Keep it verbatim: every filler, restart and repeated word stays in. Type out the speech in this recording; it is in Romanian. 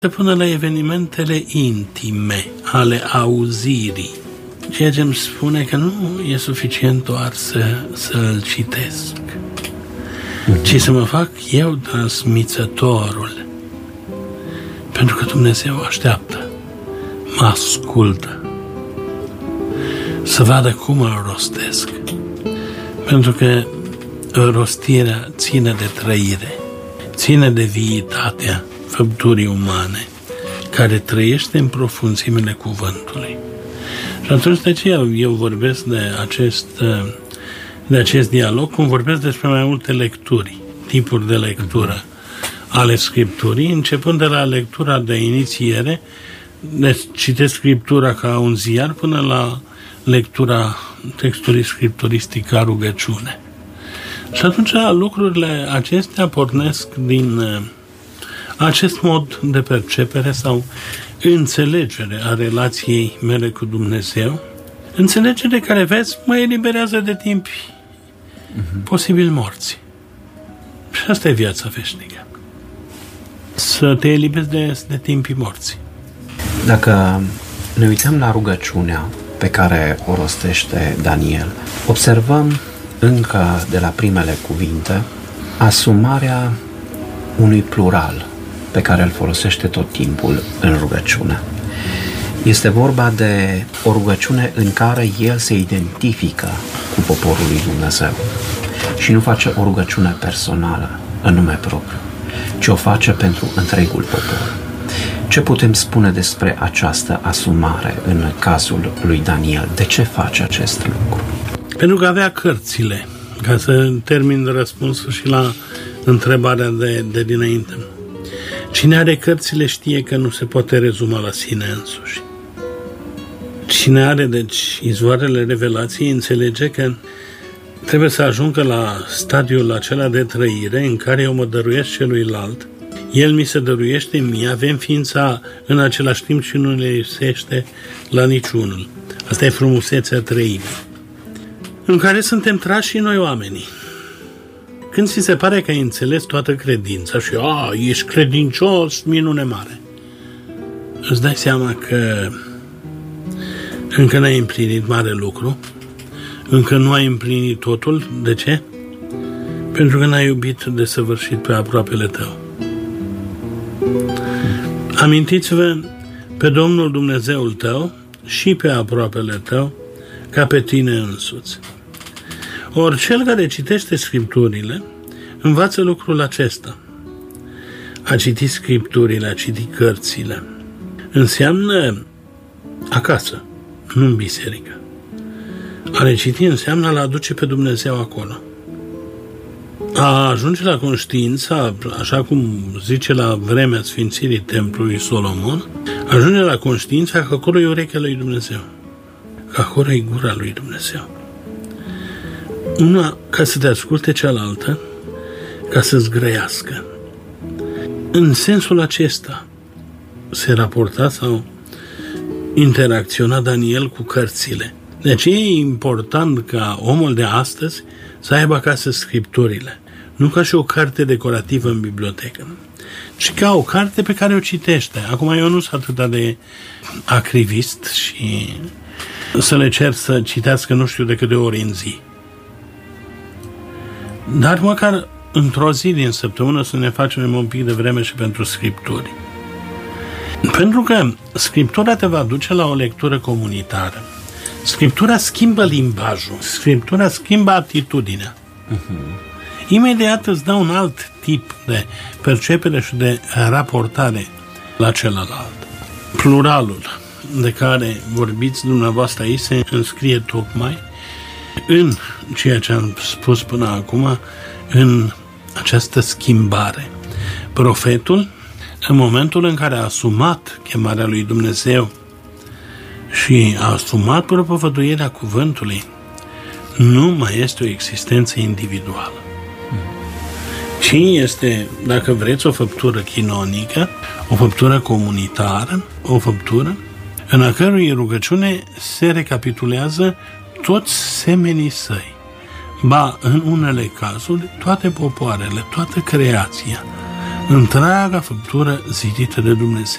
până la evenimentele intime ale auzirii, ceea ce îmi spune că nu e suficient doar să, să-l citesc, mm-hmm. ci să mă fac eu transmițătorul, pentru că Dumnezeu așteaptă, mă ascultă, să vadă cum îl rostesc, pentru că rostirea ține de trăire, ține de viitatea făpturii umane, care trăiește în profunzimile cuvântului. Și atunci de aceea eu vorbesc de acest, de acest dialog, cum vorbesc despre mai multe lecturi, tipuri de lectură ale Scripturii, începând de la lectura de inițiere, de citesc Scriptura ca un ziar, până la lectura textului scripturistic ca rugăciune. Și atunci lucrurile acestea pornesc din acest mod de percepere sau înțelegere a relației mele cu Dumnezeu, înțelegere care, vezi, mă eliberează de timpi uh-huh. posibil morți. Și asta e viața veșnică. Să te elibezi de, de timpii morți. Dacă ne uităm la rugăciunea pe care o rostește Daniel, observăm încă de la primele cuvinte asumarea unui plural pe care îl folosește tot timpul în rugăciune. Este vorba de o rugăciune în care el se identifică cu poporul lui Dumnezeu și nu face o rugăciune personală în nume propriu, ci o face pentru întregul popor. Ce putem spune despre această asumare în cazul lui Daniel? De ce face acest lucru? Pentru că avea cărțile, ca să termin răspunsul și la întrebarea de, de dinainte. Cine are cărțile știe că nu se poate rezuma la sine însuși. Cine are, deci, izvoarele revelației înțelege că trebuie să ajungă la stadiul acela de trăire în care eu mă dăruiesc celuilalt, el mi se dăruiește mie, avem ființa în același timp și nu ne lipsește la niciunul. Asta e frumusețea trăirii, în care suntem trași și noi oamenii. Când ți se pare că ai înțeles toată credința și a, ești credincios, minune mare, îți dai seama că încă n-ai împlinit mare lucru, încă nu ai împlinit totul. De ce? Pentru că n-ai iubit desăvârșit pe aproapele tău. Amintiți-vă pe Domnul Dumnezeul tău și pe aproapele tău ca pe tine însuți. Ori cel care citește Scripturile învață lucrul acesta. A citi Scripturile, a citi cărțile, înseamnă acasă, nu în biserică. A le citi înseamnă a-L aduce pe Dumnezeu acolo. A ajunge la conștiința, așa cum zice la vremea sfințirii templului Solomon, ajunge la conștiința că acolo e urechea lui Dumnezeu, că acolo e gura lui Dumnezeu. Una ca să te asculte, cealaltă ca să-ți grăiască. În sensul acesta se raporta sau interacționa Daniel cu cărțile. De aceea e important ca omul de astăzi să aibă acasă Scripturile, nu ca și o carte decorativă în bibliotecă, ci ca o carte pe care o citește. Acum eu nu sunt atât de acrivist și să le cer să citească nu știu de câte ori în zi. Dar măcar într-o zi din săptămână să ne facem un pic de vreme și pentru Scripturi. Pentru că Scriptura te va duce la o lectură comunitară. Scriptura schimbă limbajul, Scriptura schimbă atitudinea. Uh-huh. Imediat îți dă un alt tip de percepere și de raportare la celălalt. Pluralul de care vorbiți dumneavoastră aici se înscrie tocmai în ceea ce am spus până acum, în această schimbare. Profetul, în momentul în care a asumat chemarea lui Dumnezeu și a asumat propovăduirea cuvântului, nu mai este o existență individuală. Ci este, dacă vreți, o făptură chinonică, o făptură comunitară, o făptură în a cărui rugăciune se recapitulează toți semenii săi. Ba, în unele cazuri, toate popoarele, toată creația, întreaga făptură zidită de Dumnezeu.